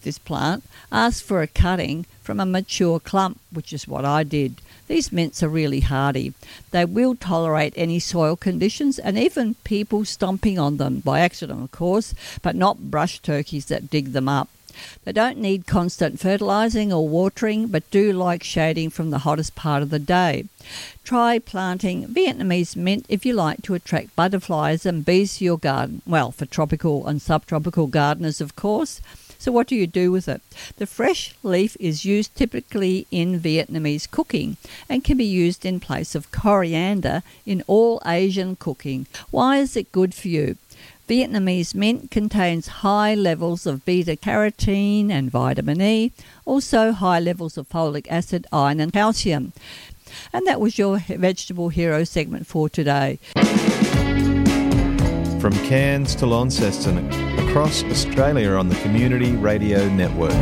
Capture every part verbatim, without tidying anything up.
this plant, ask for a cutting from a mature clump, which is what I did. These mints are really hardy. They will tolerate any soil conditions and even people stomping on them, by accident of course, but not brush turkeys that dig them up. They don't need constant fertilising or watering, but do like shading from the hottest part of the day. Try planting Vietnamese mint if you like to attract butterflies and bees to your garden. Well, for tropical and subtropical gardeners, of course. So what do you do with it? The fresh leaf is used typically in Vietnamese cooking and can be used in place of coriander in all Asian cooking. Why is it good for you? Vietnamese mint contains high levels of beta-carotene and vitamin E, also high levels of folic acid, iron and calcium. And that was your Vegetable Hero segment for today. From Cairns to Launceston, across Australia on the Community Radio Network.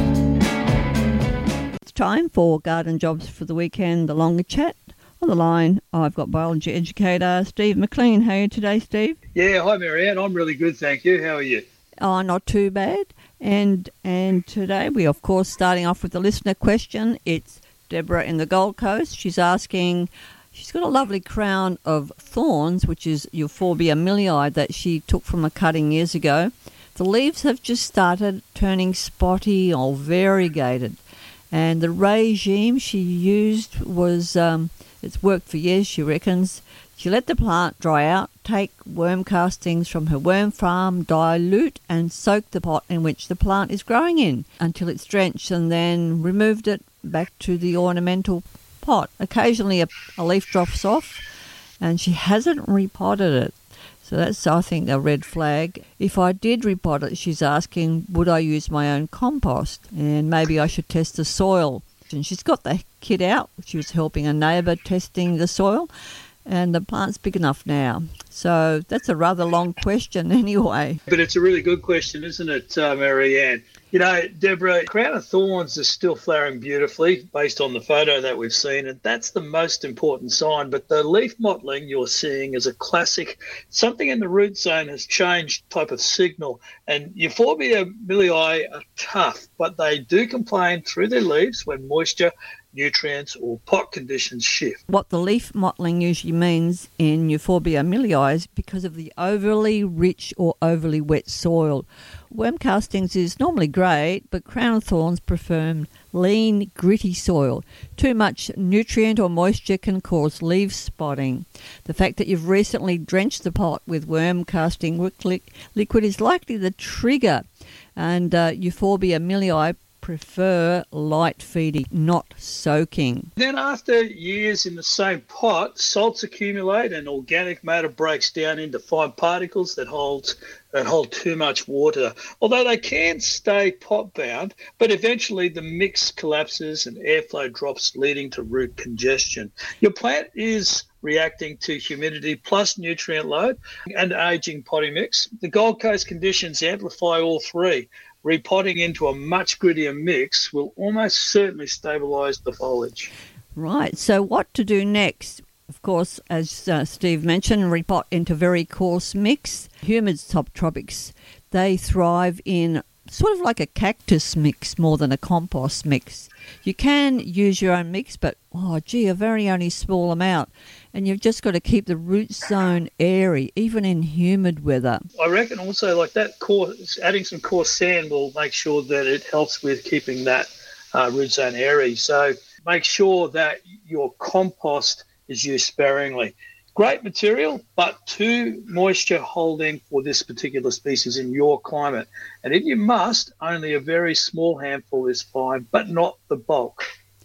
It's time for Garden Jobs for the Weekend, the longer chat. On the line, I've got biology educator Steve McLean. How are you today, Steve? Yeah, hi Marianne. I'm really good, thank you. How are you? Oh, not too bad. And and today we, of course, starting off with the listener question. It's Deborah in the Gold Coast. She's asking... She's got a lovely crown of thorns, which is Euphorbia millii, that she took from a cutting years ago. The leaves have just started turning spotty or variegated. And the regime she used was, um, it's worked for years, she reckons. She let the plant dry out, take worm castings from her worm farm, dilute and soak the pot in which the plant is growing in until it's drenched, and then removed it back to the ornamental pot. Occasionally a, a leaf drops off and she hasn't repotted it. So that's, I think, a red flag. If I did repot it, she's asking, would I use my own compost? And maybe I should test the soil. And she's got the kit out. She was helping a neighbour testing the soil, and the plant's big enough now. So that's a rather long question anyway. But it's a really good question, isn't it, uh, Marianne? You know, Deborah, crown of thorns is still flowering beautifully based on the photo that we've seen, and that's the most important sign. But the leaf mottling you're seeing is a classic, something in the root zone has changed type of signal. And Euphorbia millii are tough, but they do complain through their leaves when moisture, nutrients or pot conditions shift. What the leaf mottling usually means in Euphorbia millii is because of the overly rich or overly wet soil. Worm castings is normally great, but crown of thorns prefer lean, gritty soil. Too much nutrient or moisture can cause leaf spotting. The fact that you've recently drenched the pot with worm casting liquid is likely the trigger, and uh, Euphorbia millii prefer light feeding, not soaking. Then after years in the same pot, salts accumulate and organic matter breaks down into fine particles that hold that hold too much water. Although they can stay pot bound, but eventually the mix collapses and airflow drops, leading to root congestion. Your plant is reacting to humidity plus nutrient load and aging potting mix. The Gold Coast conditions amplify all three. Repotting into a much grittier mix will almost certainly stabilise the foliage. Right, so what to do next? Of course, as uh, Steve mentioned, repot into very coarse mix. Humid subtropics, they thrive in sort of like a cactus mix more than a compost mix. You can use your own mix, but, oh, gee, a very only small amount. And you've just got to keep the root zone airy, even in humid weather. I reckon also like that coarse, adding some coarse sand will make sure that it helps with keeping that uh, root zone airy. So make sure that your compost is used sparingly. Great material, but too moisture holding for this particular species in your climate. And if you must, only a very small handful is fine, but not the bulk.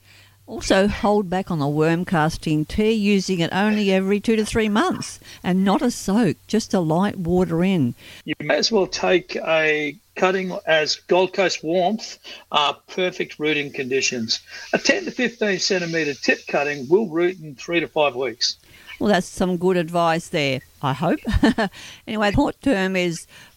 Also, hold back on the worm casting tea, using it only every two to three months, and not a soak, just a light water in. You may as well take a cutting as Gold Coast warmth are perfect rooting conditions. A ten to fifteen centimetre tip cutting will root in three to five weeks. Well, that's some good advice there, I hope. Anyway, the short term is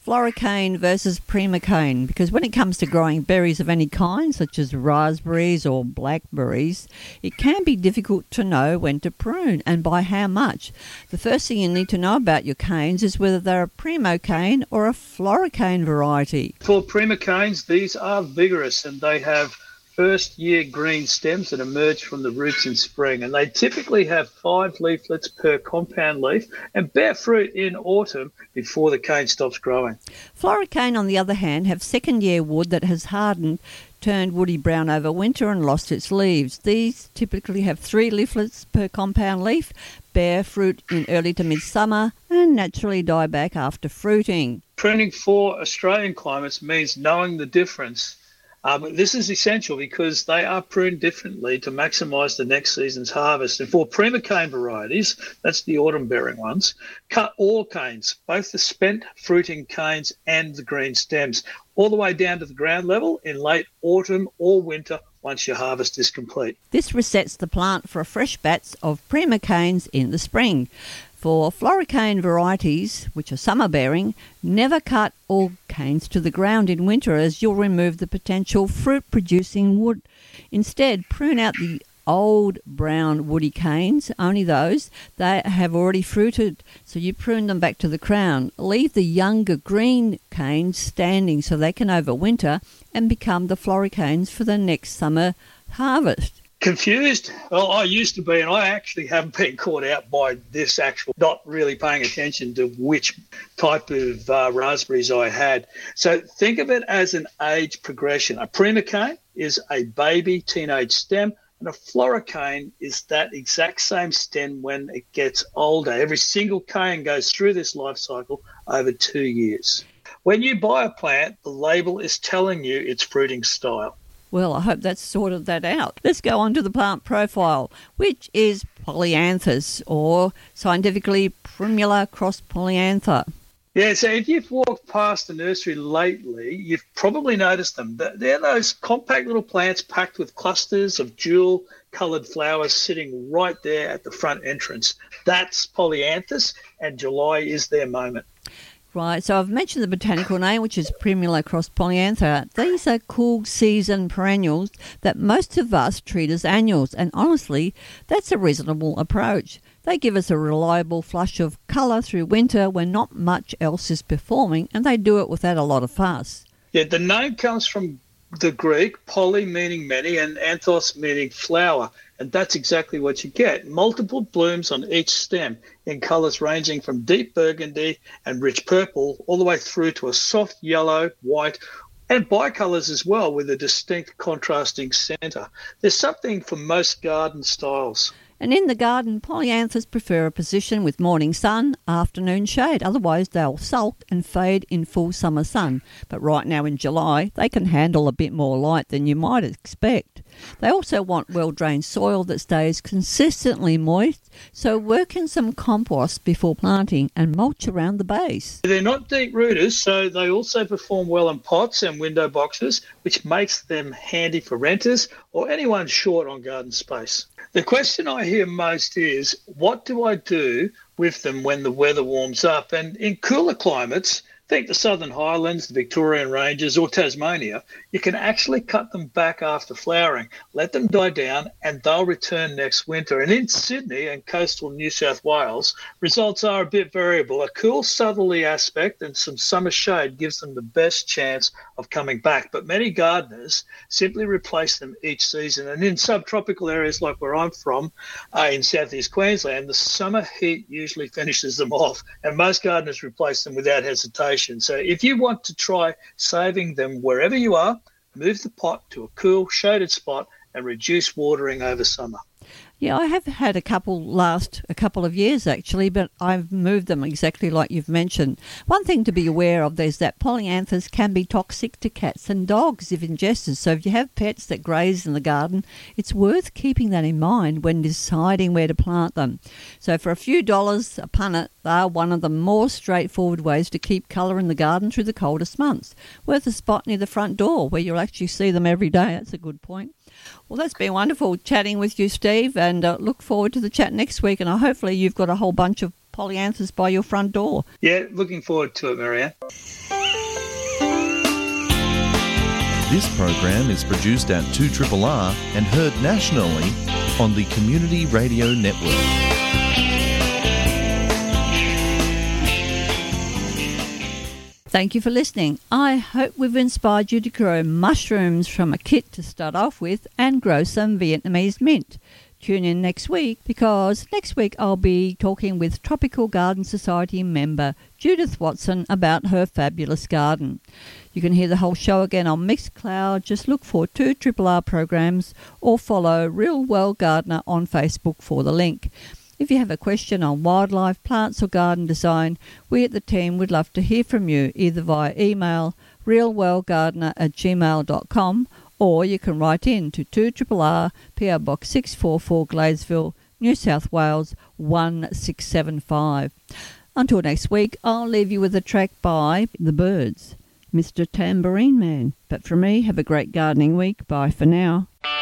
Floricane versus Primocane, because when it comes to growing berries of any kind, such as raspberries or blackberries, it can be difficult to know when to prune and by how much. The first thing you need to know about your canes is whether they're a Primocane or a Floricane variety. For Primocanes, these are vigorous and they have first year green stems that emerge from the roots in spring, and they typically have five leaflets per compound leaf and bear fruit in autumn before the cane stops growing. Floricane, on the other hand, have second year wood that has hardened, turned woody brown over winter and lost its leaves. These typically have three leaflets per compound leaf, bear fruit in early to midsummer and naturally die back after fruiting. Pruning for Australian climates means knowing the difference. Um, this is essential because they are pruned differently to maximise the next season's harvest. And for Primocane varieties, that's the autumn-bearing ones, cut all canes, both the spent fruiting canes and the green stems, all the way down to the ground level in late autumn or winter once your harvest is complete. This resets the plant for a fresh batch of Primocanes in the spring. For Floricane varieties, which are summer-bearing, never cut all canes to the ground in winter, as you'll remove the potential fruit-producing wood. Instead, prune out the old brown woody canes, only those that have already fruited, so you prune them back to the crown. Leave the younger green canes standing so they can overwinter and become the Floricanes for the next summer harvest. Confused? Well, I used to be, and I actually haven't been caught out by this actual, not really paying attention to which type of uh, raspberries I had. So think of it as an age progression. A Primocane is a baby teenage stem, and a Floricane is that exact same stem when it gets older. Every single cane goes through this life cycle over two years. When you buy a plant, the label is telling you its fruiting style. Well, I hope that's sorted that out. Let's go on to the plant profile, which is Polyanthus, or scientifically Primula cross Polyantha. Yeah, so if you've walked past the nursery lately, you've probably noticed them. They're those compact little plants packed with clusters of jewel-coloured flowers sitting right there at the front entrance. That's Polyanthus, and July is their moment. Right, so I've mentioned the botanical name, which is Primula cross Polyantha. These are cool season perennials that most of us treat as annuals, and honestly, that's a reasonable approach. They give us a reliable flush of colour through winter when not much else is performing, and they do it without a lot of fuss. Yeah, the name comes from the Greek, poly meaning many and anthos meaning flower, and that's exactly what you get. Multiple blooms on each stem in colours ranging from deep burgundy and rich purple all the way through to a soft yellow, white, and bicolours as well, with a distinct contrasting centre. There's something for most garden styles. And in the garden, polyanthus prefer a position with morning sun, afternoon shade. Otherwise, they'll sulk and fade in full summer sun. But right now in July, they can handle a bit more light than you might expect. They also want well-drained soil that stays consistently moist, so work in some compost before planting and mulch around the base. They're not deep rooters, so they also perform well in pots and window boxes, which makes them handy for renters or anyone short on garden space. The question I hear most is, what do I do with them when the weather warms up? And in cooler climates, think the Southern Highlands, the Victorian Ranges or Tasmania, you can actually cut them back after flowering, let them die down, and they'll return next winter. And in Sydney and coastal New South Wales, results are a bit variable. A cool southerly aspect and some summer shade gives them the best chance of coming back. But many gardeners simply replace them each season. And in subtropical areas like where I'm from, uh, in southeast Queensland, the summer heat usually finishes them off, and most gardeners replace them without hesitation. So if you want to try saving them wherever you are, move the pot to a cool, shaded spot and reduce watering over summer. Yeah, I have had a couple last a couple of years actually, but I've moved them exactly like you've mentioned. One thing to be aware of is that polyanthus can be toxic to cats and dogs if ingested. So if you have pets that graze in the garden, it's worth keeping that in mind when deciding where to plant them. So for a few dollars a punnet, they are one of the more straightforward ways to keep colour in the garden through the coldest months. Worth a spot near the front door where you'll actually see them every day. That's a good point. Well, that's been wonderful chatting with you, Steve, and uh, look forward to the chat next week. And uh, hopefully you've got a whole bunch of polyanthus by your front door. Yeah, looking forward to it, Marianne. This program is produced at two R R R and heard nationally on the Community Radio Network. Thank you for listening. I hope we've inspired you to grow mushrooms from a kit to start off with and grow some Vietnamese mint. Tune in next week because next week I'll be talking with Tropical Garden Society member Judith Watson about her fabulous garden. You can hear the whole show again on Mixcloud. Just look for two R R R programs or follow Real World Gardener on Facebook for the link. If you have a question on wildlife, plants or garden design, we at the team would love to hear from you either via email realworldgardener at gmail dot com or you can write in to two R R R, P O Box six forty-four Gladesville, New South Wales one six seven five. Until next week, I'll leave you with a track by The Byrds, Mister Tambourine Man. But for me, have a great gardening week. Bye for now.